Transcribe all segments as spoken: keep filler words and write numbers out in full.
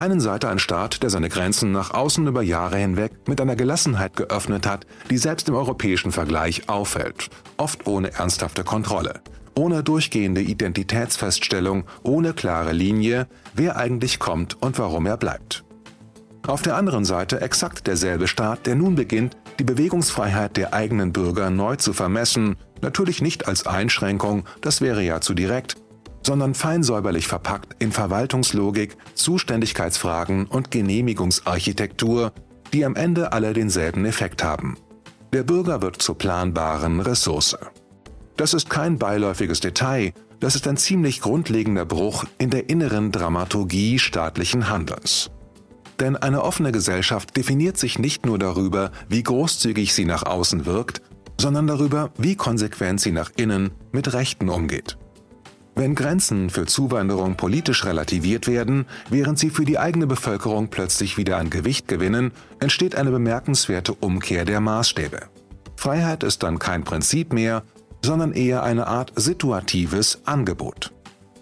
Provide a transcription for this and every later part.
Einen Seite ein Staat, der seine Grenzen nach außen über Jahre hinweg mit einer Gelassenheit geöffnet hat, die selbst im europäischen Vergleich auffällt, oft ohne ernsthafte Kontrolle, ohne durchgehende Identitätsfeststellung, ohne klare Linie, wer eigentlich kommt und warum er bleibt. Auf der anderen Seite exakt derselbe Staat, der nun beginnt, die Bewegungsfreiheit der eigenen Bürger neu zu vermessen, natürlich nicht als Einschränkung, das wäre ja zu direkt, sondern fein säuberlich verpackt in Verwaltungslogik, Zuständigkeitsfragen und Genehmigungsarchitektur, die am Ende alle denselben Effekt haben. Der Bürger wird zur planbaren Ressource. Das ist kein beiläufiges Detail, das ist ein ziemlich grundlegender Bruch in der inneren Dramaturgie staatlichen Handelns. Denn eine offene Gesellschaft definiert sich nicht nur darüber, wie großzügig sie nach außen wirkt, sondern darüber, wie konsequent sie nach innen mit Rechten umgeht. Wenn Grenzen für Zuwanderung politisch relativiert werden, während sie für die eigene Bevölkerung plötzlich wieder an Gewicht gewinnen, entsteht eine bemerkenswerte Umkehr der Maßstäbe. Freiheit ist dann kein Prinzip mehr, sondern eher eine Art situatives Angebot.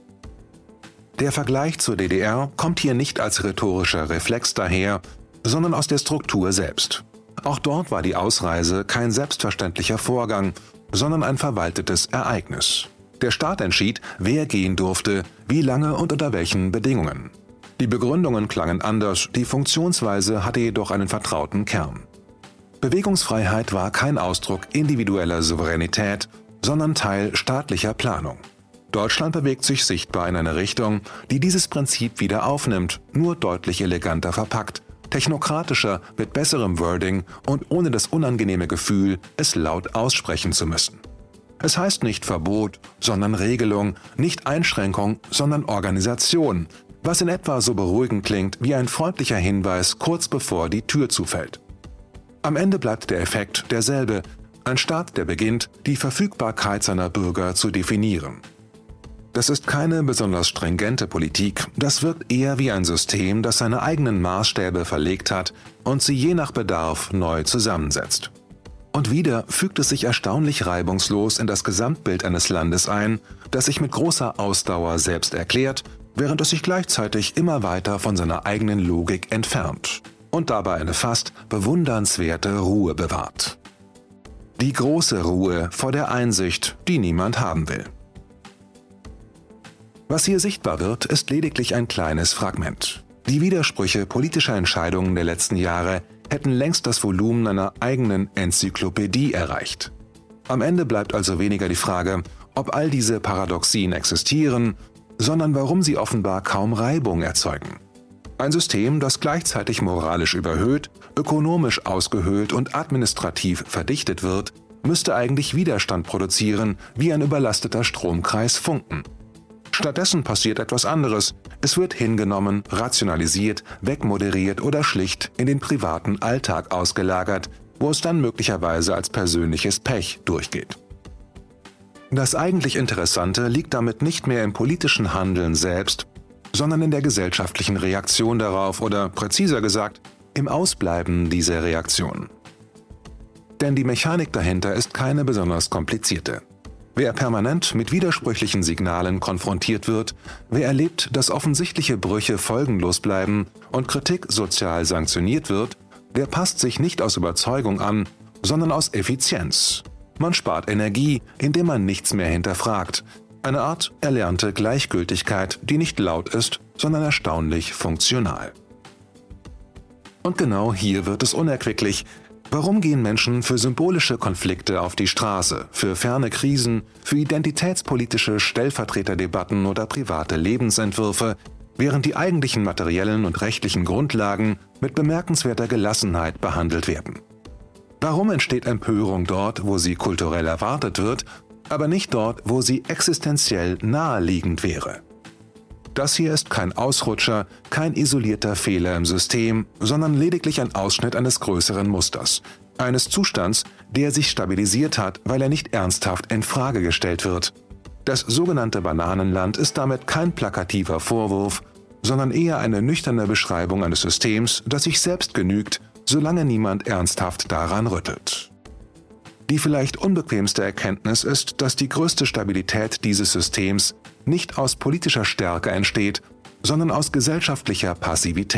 Der Vergleich zur D D R kommt hier nicht als rhetorischer Reflex daher, sondern aus der Struktur selbst. Auch dort war die Ausreise kein selbstverständlicher Vorgang, sondern ein verwaltetes Ereignis. Der Staat entschied, wer gehen durfte, wie lange und unter welchen Bedingungen. Die Begründungen klangen anders, die Funktionsweise hatte jedoch einen vertrauten Kern. Bewegungsfreiheit war kein Ausdruck individueller Souveränität, sondern Teil staatlicher Planung. Deutschland bewegt sich sichtbar in eine Richtung, die dieses Prinzip wieder aufnimmt, nur deutlich eleganter verpackt, technokratischer, mit besserem Wording und ohne das unangenehme Gefühl, es laut aussprechen zu müssen. Es heißt nicht Verbot, sondern Regelung, nicht Einschränkung, sondern Organisation, was in etwa so beruhigend klingt wie ein freundlicher Hinweis kurz bevor die Tür zufällt. Am Ende bleibt der Effekt derselbe, ein Staat, der beginnt, die Verfügbarkeit seiner Bürger zu definieren. Das ist keine besonders stringente Politik, das wirkt eher wie ein System, das seine eigenen Maßstäbe verlegt hat und sie je nach Bedarf neu zusammensetzt. Und wieder fügt es sich erstaunlich reibungslos in das Gesamtbild eines Landes ein, das sich mit großer Ausdauer selbst erklärt, während es sich gleichzeitig immer weiter von seiner eigenen Logik entfernt und dabei eine fast bewundernswerte Ruhe bewahrt. Die große Ruhe vor der Einsicht, die niemand haben will. Was hier sichtbar wird, ist lediglich ein kleines Fragment. Die Widersprüche politischer Entscheidungen der letzten Jahre hätten längst das Volumen einer eigenen Enzyklopädie erreicht. Am Ende bleibt also weniger die Frage, ob all diese Paradoxien existieren, sondern warum sie offenbar kaum Reibung erzeugen. Ein System, das gleichzeitig moralisch überhöht, ökonomisch ausgehöhlt und administrativ verdichtet wird, müsste eigentlich Widerstand produzieren, wie ein überlasteter Stromkreis funken. Stattdessen passiert etwas anderes. Es wird hingenommen, rationalisiert, wegmoderiert oder schlicht in den privaten Alltag ausgelagert, wo es dann möglicherweise als persönliches Pech durchgeht. Das eigentlich Interessante liegt damit nicht mehr im politischen Handeln selbst, sondern in der gesellschaftlichen Reaktion darauf oder, präziser gesagt, im Ausbleiben dieser Reaktion. Denn die Mechanik dahinter ist keine besonders komplizierte. Wer permanent mit widersprüchlichen Signalen konfrontiert wird, wer erlebt, dass offensichtliche Brüche folgenlos bleiben und Kritik sozial sanktioniert wird, der passt sich nicht aus Überzeugung an, sondern aus Effizienz. Man spart Energie, indem man nichts mehr hinterfragt. Eine Art erlernte Gleichgültigkeit, die nicht laut ist, sondern erstaunlich funktional. Und genau hier wird es unerquicklich. Warum gehen Menschen für symbolische Konflikte auf die Straße, für ferne Krisen, für identitätspolitische Stellvertreterdebatten oder private Lebensentwürfe, während die eigentlichen materiellen und rechtlichen Grundlagen mit bemerkenswerter Gelassenheit behandelt werden? Warum entsteht Empörung dort, wo sie kulturell erwartet wird, aber nicht dort, wo sie existenziell naheliegend wäre? Das hier ist kein Ausrutscher, kein isolierter Fehler im System, sondern lediglich ein Ausschnitt eines größeren Musters, eines Zustands, der sich stabilisiert hat, weil er nicht ernsthaft in Frage gestellt wird. Das sogenannte Bananenland ist damit kein plakativer Vorwurf, sondern eher eine nüchterne Beschreibung eines Systems, das sich selbst genügt, solange niemand ernsthaft daran rüttelt. Die vielleicht unbequemste Erkenntnis ist, dass die größte Stabilität dieses Systems nicht aus politischer Stärke entsteht, sondern aus gesellschaftlicher Passivität.